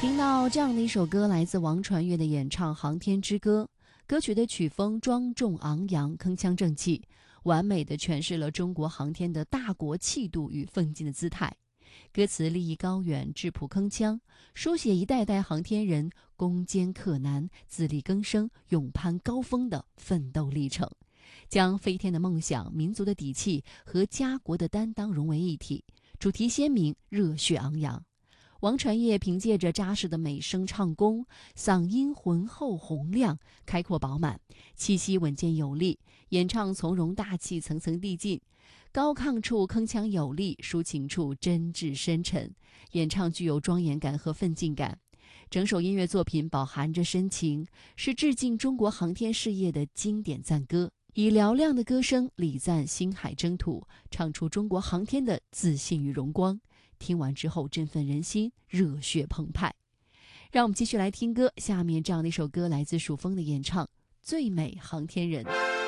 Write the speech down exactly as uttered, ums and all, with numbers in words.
听到这样的一首歌，来自王传岳的演唱《航天之歌》。歌曲的曲风庄重昂扬，铿锵正气，完美地诠释了中国航天的大国气度与奋进的姿态。歌词立意高远，质朴铿锵，书写一代代航天人攻坚克难、自力更生、勇攀高峰的奋斗历程，将飞天的梦想、民族的底气和家国的担当融为一体，主题鲜明，热血昂扬。王传岳凭借着扎实的美声唱功，嗓音浑厚洪亮，开阔饱满，气息稳健有力，演唱从容大气，层层递进，高亢处铿锵有力，抒情处真挚深沉，演唱具有庄严感和奋进感。整首音乐作品饱含着深情，是致敬中国航天事业的经典赞歌，以嘹亮的歌声礼赞星海征途，唱出中国航天的自信与荣光。听完之后振奋人心，热血澎湃。让我们继续来听歌，下面这样的一首歌来自蜀峰的演唱《最美航天人》。